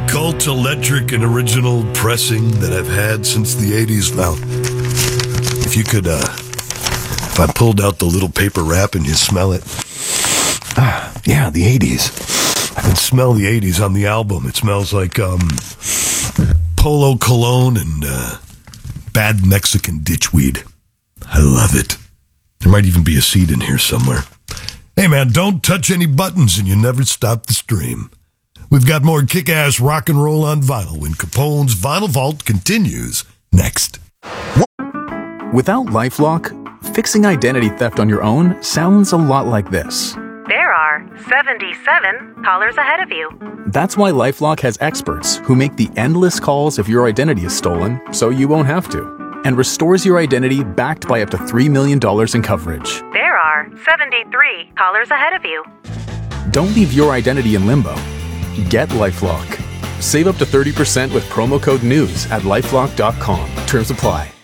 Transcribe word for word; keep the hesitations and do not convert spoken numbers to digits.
cult electric and original pressing that I've had since the eighties. Well, if you could, uh, if I pulled out the little paper wrap and you smell it. Ah, yeah, the eighties. I can smell the eighties on the album. It smells like, um, Polo cologne and, uh, bad Mexican ditchweed. I love it. There might even be a seed in here somewhere. Hey, man, don't touch any buttons and you never stop the stream. We've got more kick-ass rock and roll on vinyl when Capone's Vinyl Vault continues next. Without LifeLock, fixing identity theft on your own sounds a lot like this. There are seventy-seven callers ahead of you. That's why LifeLock has experts who make the endless calls if your identity is stolen so you won't have to, and restores your identity backed by up to three million dollars in coverage. There are seventy-three callers ahead of you. Don't leave your identity in limbo. Get LifeLock. Save up to thirty percent with promo code NEWS at lifelock dot com. Terms apply.